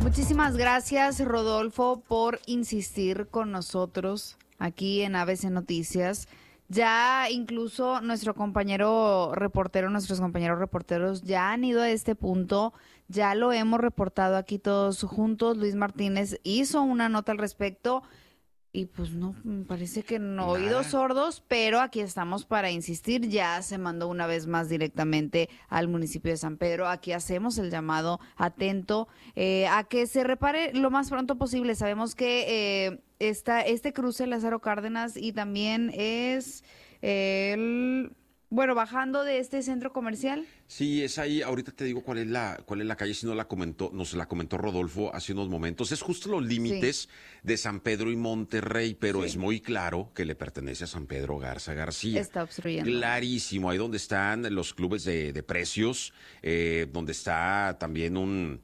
Muchísimas gracias, Rodolfo, por insistir con nosotros aquí en ABC Noticias. Ya incluso nuestros compañeros reporteros ya han ido a este punto, ya lo hemos reportado aquí todos juntos. Luis Martínez hizo una nota al respecto y pues no, me parece que no, oídos sordos, pero aquí estamos para insistir. Ya se mandó una vez más directamente al municipio de San Pedro. Aquí hacemos el llamado atento a que se repare lo más pronto posible. Sabemos que este cruce Lázaro Cárdenas y también es bajando de este centro comercial. Sí, es ahí. Ahorita te digo cuál es la calle, si no la comentó, nos la comentó Rodolfo hace unos momentos. Es justo los límites de San Pedro y Monterrey, pero es muy claro que le pertenece a San Pedro Garza García. Está obstruyendo. Clarísimo, ahí donde están los clubes de precios, donde está también un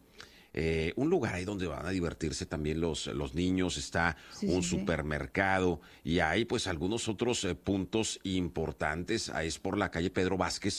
lugar ahí donde van a divertirse también los niños, está un supermercado y hay pues algunos otros puntos importantes. Ahí es por la calle Pedro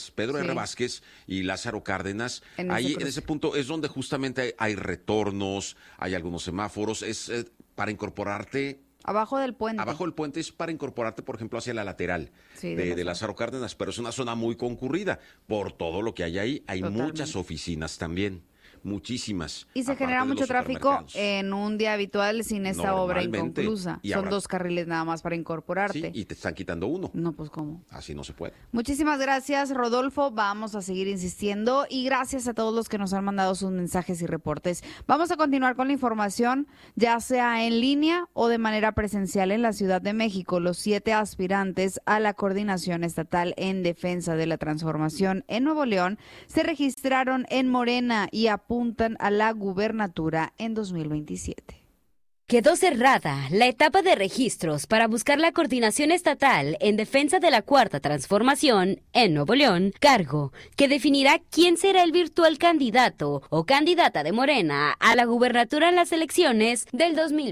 R. Vázquez y Lázaro Cárdenas. Ahí en ese punto es donde justamente hay retornos, hay algunos semáforos, es para incorporarte. Abajo del puente. Abajo del puente es para incorporarte, por ejemplo, hacia la lateral de Lázaro Cárdenas, pero es una zona muy concurrida por todo lo que hay ahí. Hay muchas oficinas también. Muchísimas. Y se genera mucho tráfico en un día habitual sin esta obra inconclusa. Son 2 carriles nada más para incorporarte. Sí, y te están quitando uno. No, pues ¿cómo? Así no se puede. Muchísimas gracias, Rodolfo. Vamos a seguir insistiendo y gracias a todos los que nos han mandado sus mensajes y reportes. Vamos a continuar con la información, ya sea en línea o de manera presencial en la Ciudad de México. Los 7 aspirantes a la Coordinación Estatal en Defensa de la Transformación en Nuevo León se registraron en Morena y apuntan a la gubernatura en 2027. Quedó cerrada la etapa de registros para buscar la coordinación estatal en defensa de la Cuarta Transformación en Nuevo León, cargo que definirá quién será el virtual candidato o candidata de Morena a la gubernatura en las elecciones del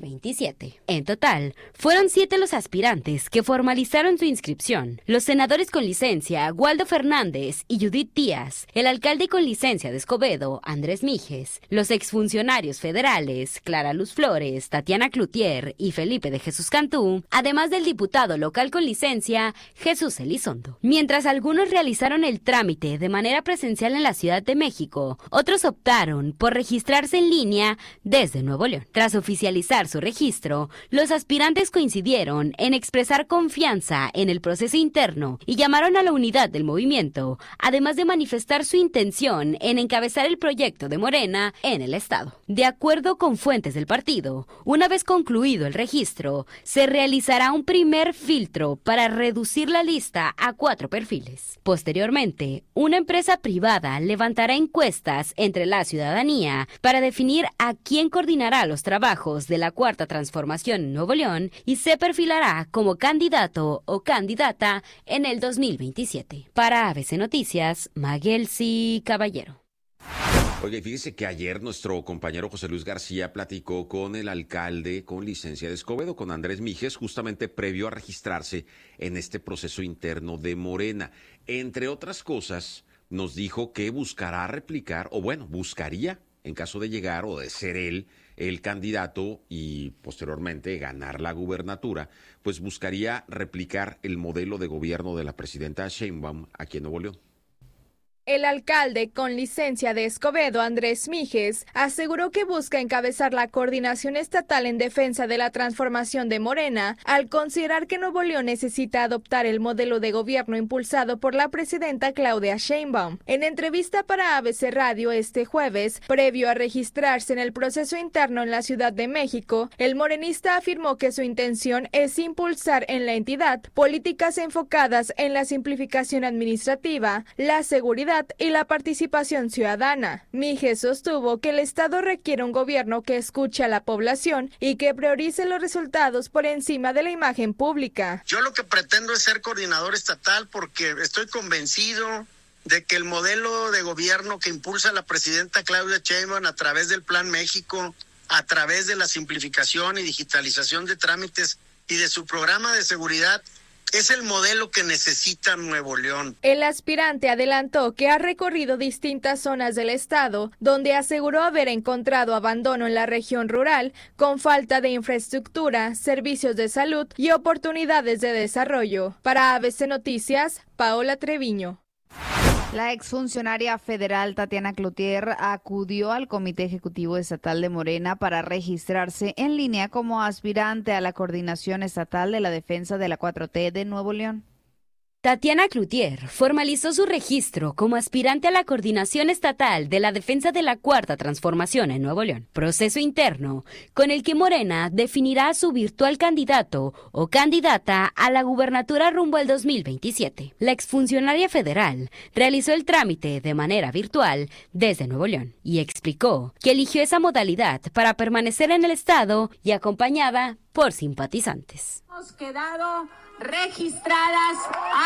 2027. En total, fueron 7 los aspirantes que formalizaron su inscripción. Los senadores con licencia, Waldo Fernández y Judith Díaz, el alcalde con licencia de Escobedo, Andrés Mijes, los exfuncionarios federales, Clara Luz Flores, Tatiana Cloutier y Felipe de Jesús Cantú, además del diputado local con licencia, Jesús Elizondo. Mientras algunos realizaron el trámite de manera presencial en la Ciudad de México, otros optaron por registrarse en línea desde Nuevo León. Tras oficializar su registro, los aspirantes coincidieron en expresar confianza en el proceso interno y llamaron a la unidad del movimiento, además de manifestar su intención en encabezar el proyecto de Morena en el estado. De acuerdo con fuentes del partido, una vez concluido el registro, se realizará un primer filtro para reducir la lista a 4 perfiles. Posteriormente, una empresa privada levantará encuestas entre la ciudadanía para definir a quién coordinará los trabajos de la Cuarta Transformación en Nuevo León y se perfilará como candidato o candidata en el 2027. Para ABC Noticias, Maguelsi Caballero. Oye, fíjese que ayer nuestro compañero José Luis García platicó con el alcalde con licencia de Escobedo, con Andrés Mijes, justamente previo a registrarse en este proceso interno de Morena. Entre otras cosas, nos dijo que buscará replicar, o bueno, buscaría, en caso de llegar o de ser él el candidato y posteriormente ganar la gubernatura, pues buscaría replicar el modelo de gobierno de la presidenta Sheinbaum aquí en Nuevo León. El alcalde con licencia de Escobedo, Andrés Mijes, aseguró que busca encabezar la coordinación estatal en defensa de la transformación de Morena, al considerar que Nuevo León necesita adoptar el modelo de gobierno impulsado por la presidenta Claudia Sheinbaum. En entrevista para ABC Radio este jueves, previo a registrarse en el proceso interno en la Ciudad de México, el morenista afirmó que su intención es impulsar en la entidad políticas enfocadas en la simplificación administrativa, la seguridad y la participación ciudadana. Mijes sostuvo que el Estado requiere un gobierno que escuche a la población y que priorice los resultados por encima de la imagen pública. Yo lo que pretendo es ser coordinador estatal porque estoy convencido de que el modelo de gobierno que impulsa la presidenta Claudia Sheinbaum a través del Plan México, a través de la simplificación y digitalización de trámites y de su programa de seguridad, Es el modelo que necesita Nuevo León. El aspirante adelantó que ha recorrido distintas zonas del estado, donde aseguró haber encontrado abandono en la región rural, con falta de infraestructura, servicios de salud y oportunidades de desarrollo. Para ABC Noticias, Paola Treviño. La exfuncionaria federal Tatiana Cloutier acudió al Comité Ejecutivo Estatal de Morena para registrarse en línea como aspirante a la Coordinación Estatal de la Defensa de la 4T de Nuevo León. Tatiana Cloutier formalizó su registro como aspirante a la Coordinación Estatal de la Defensa de la Cuarta Transformación en Nuevo León, proceso interno con el que Morena definirá a su virtual candidato o candidata a la gubernatura rumbo al 2027. La exfuncionaria federal realizó el trámite de manera virtual desde Nuevo León y explicó que eligió esa modalidad para permanecer en el estado y acompañada por simpatizantes. Hemos quedado registradas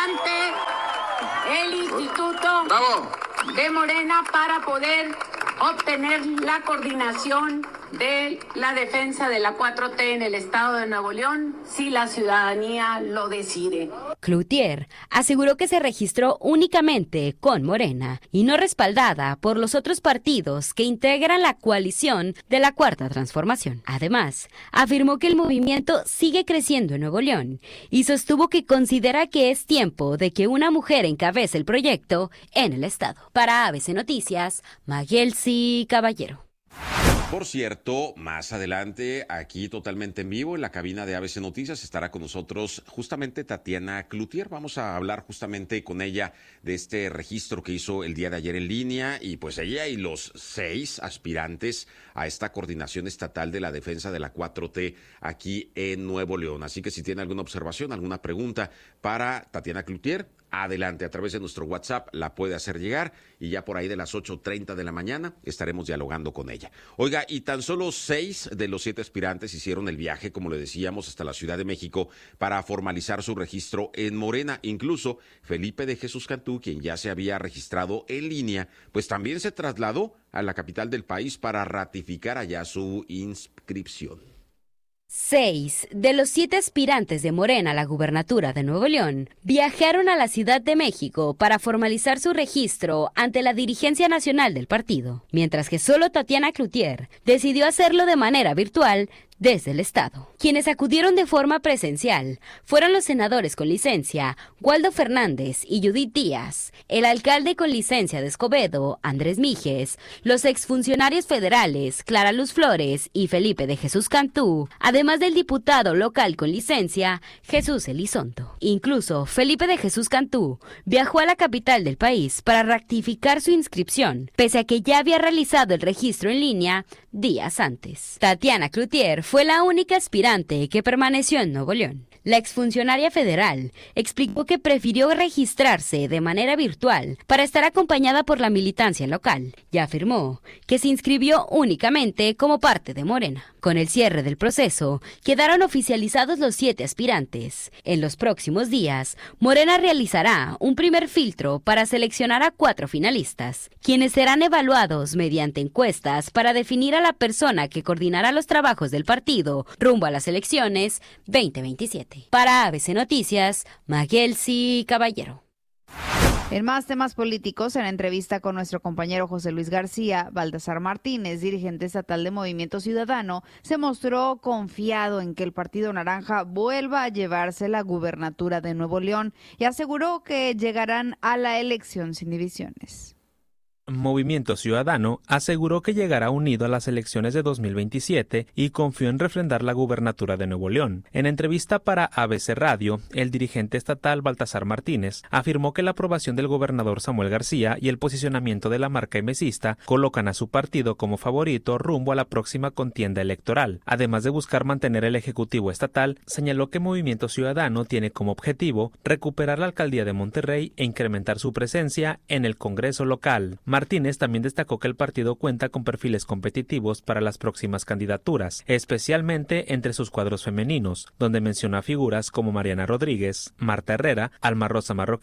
ante el Instituto de Morena para poder obtener la coordinación de la defensa de la 4T en el estado de Nuevo León, si la ciudadanía lo decide. Cloutier aseguró que se registró únicamente con Morena y no respaldada por los otros partidos que integran la coalición de la Cuarta Transformación. Además, afirmó que el movimiento sigue creciendo en Nuevo León y sostuvo que considera que es tiempo de que una mujer encabece el proyecto en el estado. Para ABC Noticias, Maguelsi Caballero. Por cierto, más adelante, aquí totalmente en vivo, en la cabina de ABC Noticias, estará con nosotros justamente Tatiana Cloutier. Vamos a hablar justamente con ella de este registro que hizo el día de ayer en línea, y pues ella y los 6 aspirantes a esta Coordinación Estatal de la Defensa de la 4T aquí en Nuevo León. Así que si tiene alguna observación, alguna pregunta para Tatiana Cloutier, adelante, a través de nuestro WhatsApp la puede hacer llegar, y ya por ahí de las 8:30 de la mañana estaremos dialogando con ella. Oiga, y tan solo 6 de los 7 aspirantes hicieron el viaje, como le decíamos, hasta la Ciudad de México para formalizar su registro en Morena. Incluso Felipe de Jesús Cantú, quien ya se había registrado en línea, pues también se trasladó a la capital del país para ratificar allá su inscripción. 6 de los 7 aspirantes de Morena a la gubernatura de Nuevo León viajaron a la Ciudad de México para formalizar su registro ante la dirigencia nacional del partido, mientras que solo Tatiana Cloutier decidió hacerlo de manera virtual desde el estado. Quienes acudieron de forma presencial fueron los senadores con licencia, Waldo Fernández y Judith Díaz, el alcalde con licencia de Escobedo, Andrés Mijes, los exfuncionarios federales, Clara Luz Flores y Felipe de Jesús Cantú, además del diputado local con licencia, Jesús Elizondo. Incluso Felipe de Jesús Cantú viajó a la capital del país para rectificar su inscripción, pese a que ya había realizado el registro en línea días antes. Tatiana Cloutier fue la única aspirante que permaneció en Nuevo León. La exfuncionaria federal explicó que prefirió registrarse de manera virtual para estar acompañada por la militancia local y afirmó que se inscribió únicamente como parte de Morena. Con el cierre del proceso, quedaron oficializados los 7 aspirantes. En los próximos días, Morena realizará un primer filtro para seleccionar a 4 finalistas, quienes serán evaluados mediante encuestas para definir a la persona que coordinará los trabajos del partido rumbo a las elecciones 2027. Para ABC Noticias, Maguelsi Caballero. En más temas políticos, en entrevista con nuestro compañero José Luis García, Baltasar Martínez, dirigente estatal de Movimiento Ciudadano, se mostró confiado en que el Partido Naranja vuelva a llevarse la gubernatura de Nuevo León y aseguró que llegarán a la elección sin divisiones. Movimiento Ciudadano aseguró que llegará unido a las elecciones de 2027 y confió en refrendar la gubernatura de Nuevo León. En entrevista para ABC Radio, el dirigente estatal Baltasar Martínez afirmó que la aprobación del gobernador Samuel García y el posicionamiento de la marca emesista colocan a su partido como favorito rumbo a la próxima contienda electoral. Además de buscar mantener el Ejecutivo estatal, señaló que Movimiento Ciudadano tiene como objetivo recuperar la alcaldía de Monterrey e incrementar su presencia en el Congreso local. Martínez también destacó que el partido cuenta con perfiles competitivos para las próximas candidaturas, especialmente entre sus cuadros femeninos, donde mencionó a figuras como Mariana Rodríguez, Marta Herrera, Alma Rosa Marroquín,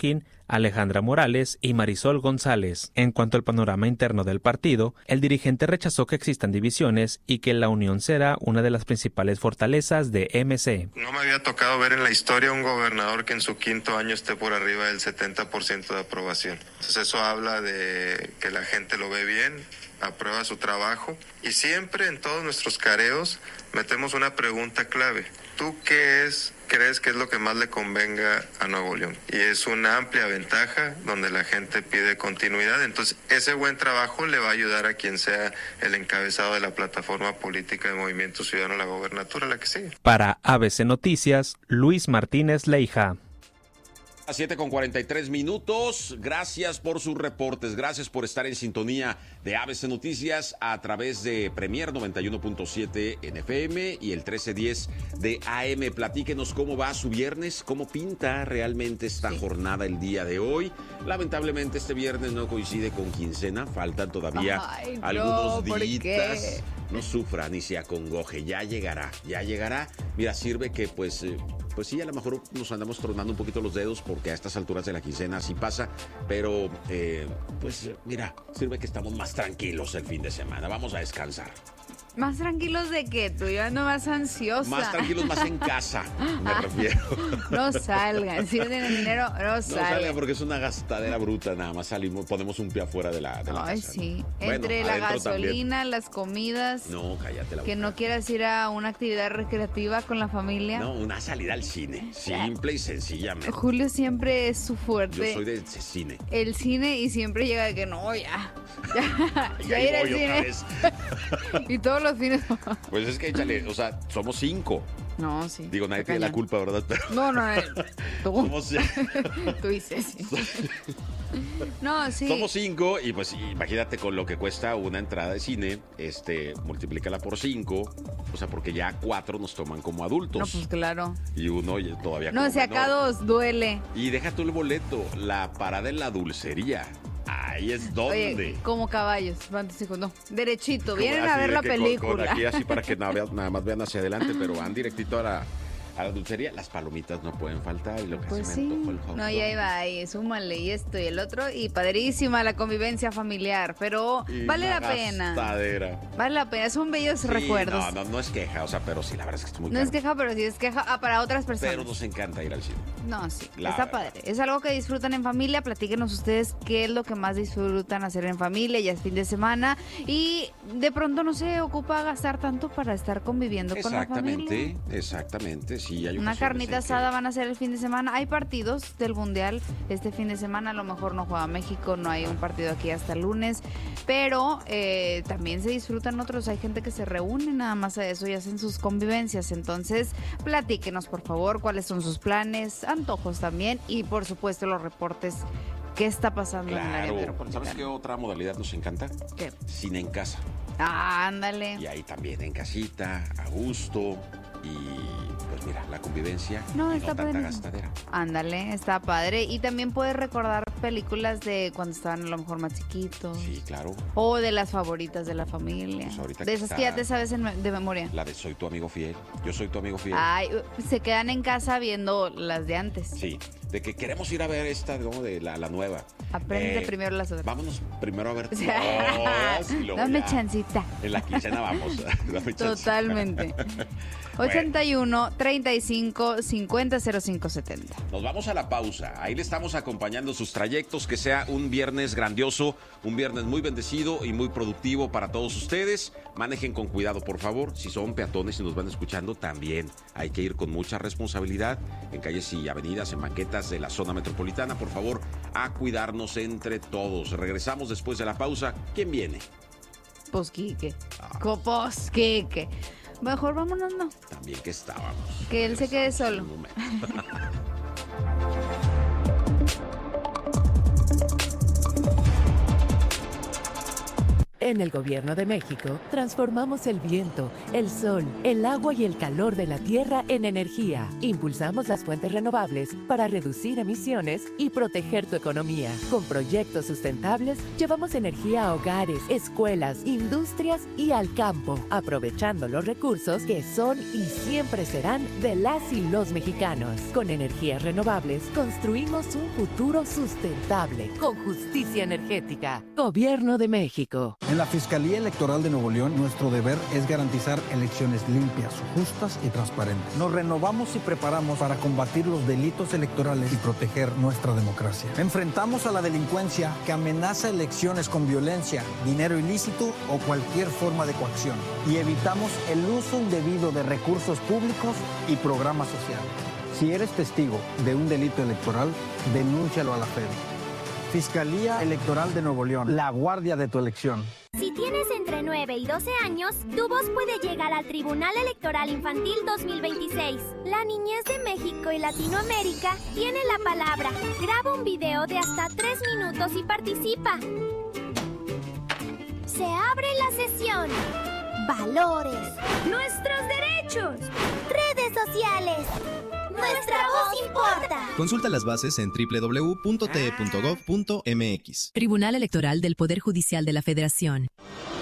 Alejandra Morales y Marisol González. En cuanto al panorama interno del partido, el dirigente rechazó que existan divisiones y que la unión será una de las principales fortalezas de MC. No me había tocado ver en la historia un gobernador que en su quinto año esté por arriba del 70% de aprobación. Entonces eso habla de que la gente lo ve bien, aprueba su trabajo y siempre en todos nuestros careos metemos una pregunta clave. ¿Tú crees que es lo que más le convenga a Nuevo León? Y es una amplia ventaja donde la gente pide continuidad. Entonces, ese buen trabajo le va a ayudar a quien sea el encabezado de la plataforma política de Movimiento Ciudadano a la gobernatura, la que sigue. Para ABC Noticias, Luis Martínez Leija. A 7:43. Gracias por sus reportes, gracias por estar en sintonía de ABC Noticias a través de Premier 91.7 en FM y el 1310 de AM. Platíquenos cómo va su viernes, cómo pinta realmente esta jornada el día de hoy. Lamentablemente este viernes no coincide con quincena, faltan todavía algunos días. No sufra ni se acongoje, ya llegará. Mira, sirve que pues sí, a lo mejor nos andamos tronando un poquito los dedos porque a estas alturas de la quincena así pasa, pero mira, sirve que estamos más tranquilos el fin de semana, vamos a descansar. ¿Más tranquilos de qué? Tú yo ando más ansiosa. Más tranquilos, más en casa, me refiero. No salgan, si no tienen dinero, no salgan. Porque es una gastadera bruta, nada más salimos, ponemos un pie afuera de la casa. Ay, sí. Bueno, entre la gasolina, también. Las comidas. No, cállate la boca. Que no quieras ir a una actividad recreativa con la familia. No, una salida al cine, simple y sencillamente. Julio siempre es su fuerte. Yo soy de cine. El cine y siempre llega de que no, ya ir al cine. Y todos los fines. Pues es que échale, o sea, somos 5. No, sí. Digo, nadie tiene la culpa, ¿verdad? Pero... No, tú. Somos... Tú dices. No, sí. Somos 5 y pues imagínate con lo que cuesta una entrada de cine, multiplícala por 5, o sea, porque ya 4 nos toman como adultos. No, pues claro. Y uno todavía como no, si acá 2 duele. Y deja tú el boleto, la parada en la dulcería. Ahí es donde. Oye, como caballos, no, derechito, vienen a ver la película. Con aquí así para que nada más vean hacia adelante, pero van directito a la dulcería. Las palomitas no pueden faltar y lo que pues se me antojó el hot dog. No, y ahí va, y súmale y esto y el otro, y padrísima la convivencia familiar, pero y vale la pena. Vale la pena, son bellos recuerdos. No es queja, o sea, pero sí, la verdad es que es muy caro. No es queja, pero sí es queja para otras personas. Pero nos encanta ir al cine. No, sí, está padre. Es algo que disfrutan en familia. Platíquenos ustedes qué es lo que más disfrutan hacer en familia, ya es fin de semana, y de pronto no se ocupa gastar tanto para estar conviviendo con la familia. Exactamente, sí, hay una carnita asada van a hacer el fin de semana. Hay partidos del Mundial este fin de semana, a lo mejor no juega México, no hay un partido aquí hasta el lunes, pero también se disfrutan otros. Hay gente que se reúne nada más a eso y hacen sus convivencias. Entonces, platíquenos por favor cuáles son sus planes, antojos también y por supuesto los reportes. ¿Qué está pasando en el área metropolitana? ¿Sabes qué otra modalidad nos encanta? ¿Qué? Cine en casa. Ándale. Y ahí también en casita, a gusto. Y pues mira, la convivencia no está tanta gastadera. Ándale, está padre. Y también puedes recordar películas de cuando estaban a lo mejor más chiquitos. Sí, claro. O de las favoritas de la familia. Pues de esas que ya te sabes de memoria. La de Soy tu amigo fiel. Yo soy tu amigo fiel. Ay, se quedan en casa viendo las de antes. Sí, de que queremos ir a ver esta, ¿no? De la nueva. Aprende primero las otras. Vámonos primero a ver todas. Y luego dame ya, chancita. En la quincena vamos. Dame Totalmente. 81 35 50 05 70. Nos vamos a la pausa. Ahí le estamos acompañando sus trayectos. Que sea un viernes grandioso, un viernes muy bendecido y muy productivo para todos ustedes. Manejen con cuidado, por favor. Si son peatones y nos van escuchando, también hay que ir con mucha responsabilidad en calles y avenidas, en banquetas de la zona metropolitana. Por favor, a cuidarnos entre todos. Regresamos después de la pausa. ¿Quién viene? Posquique. Posquique. Mejor vámonos, ¿no? También que estábamos. Que él se quede solo. En el Gobierno de México, transformamos el viento, el sol, el agua y el calor de la tierra en energía. Impulsamos las fuentes renovables para reducir emisiones y proteger tu economía. Con proyectos sustentables, llevamos energía a hogares, escuelas, industrias y al campo, aprovechando los recursos que son y siempre serán de las y los mexicanos. Con energías renovables, construimos un futuro sustentable, con justicia energética. Gobierno de México. En la Fiscalía Electoral de Nuevo León, nuestro deber es garantizar elecciones limpias, justas y transparentes. Nos renovamos y preparamos para combatir los delitos electorales y proteger nuestra democracia. Enfrentamos a la delincuencia que amenaza elecciones con violencia, dinero ilícito o cualquier forma de coacción. Y evitamos el uso indebido de recursos públicos y programas sociales. Si eres testigo de un delito electoral, denúncialo a la FED. Fiscalía Electoral de Nuevo León, la guardia de tu elección. Si tienes entre 9 y 12 años, tu voz puede llegar al Tribunal Electoral Infantil 2026. La niñez de México y Latinoamérica tiene la palabra. Graba un video de hasta 3 minutos y participa. Se abre la sesión. Valores. Nuestros derechos. Redes sociales. Nuestra voz importa. Consulta las bases en www.te.gov.mx. Tribunal Electoral del Poder Judicial de la Federación.